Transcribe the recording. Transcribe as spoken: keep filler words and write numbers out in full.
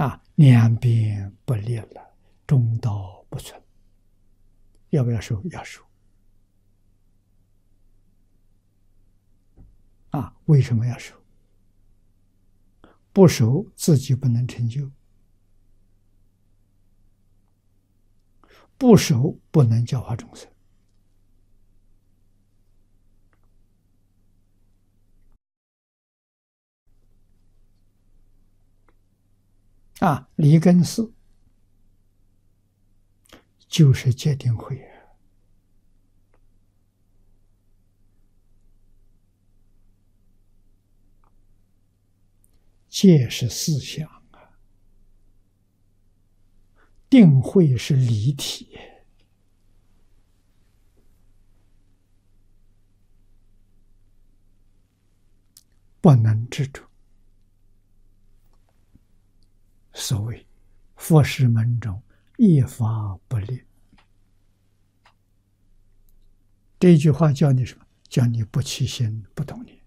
啊，两边不利了，中道不存。要不要守？要守。啊，为什么要守？不守自己不能成就，不守不能教化众生。啊，离根寺就是戒定慧。戒是思想啊，定慧是离体，不能执着。所谓佛事门中一法不立，这句话教你什么？教你不起心不动念。